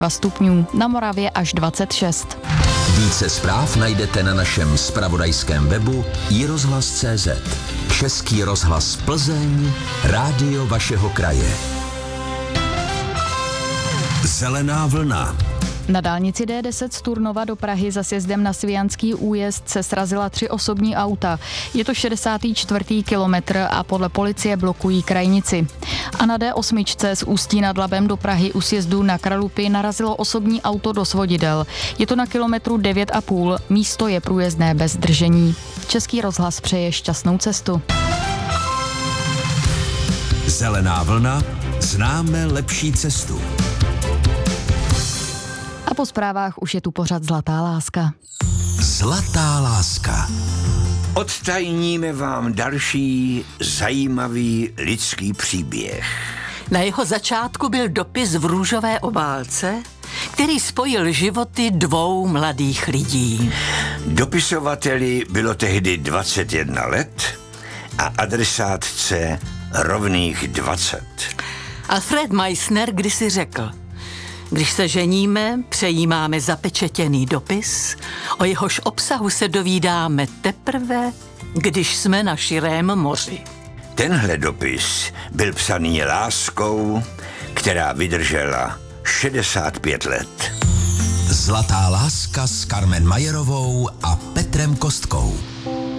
stupňů, na Moravě až 26. Více zpráv najdete na našem zpravodajském webu iRozhlas.cz. Český rozhlas Plzeň, rádio vašeho kraje. Zelená vlna. Na dálnici D10 z Turnova do Prahy za sjezdem na Svijanský újezd se srazila 3 osobní auta. Je to 64. kilometr a podle policie blokují krajnici. A na D8 z Ústí nad Labem do Prahy u sjezdu na Kralupy narazilo osobní auto do svodidel. Je to na kilometru 9,5. Místo je průjezdné bez zdržení. Český rozhlas přeje šťastnou cestu. Zelená vlna. Známe lepší cestu. A po zprávách už je tu pořad Zlatá láska. Zlatá láska. Odtajníme vám další zajímavý lidský příběh. Na jeho začátku byl dopis v růžové obálce, který spojil životy 2 mladých lidí. Dopisovateli bylo tehdy 21 let a adresátce rovných 20. Alfred Meissner kdysi řekl: když se ženíme, přejímáme zapečetěný dopis, o jehož obsahu se dovídáme teprve, když jsme na širém moři. Tenhle dopis byl psaný láskou, která vydržela 65 let. Zlatá láska s Carmen Majerovou a Petrem Kostkou.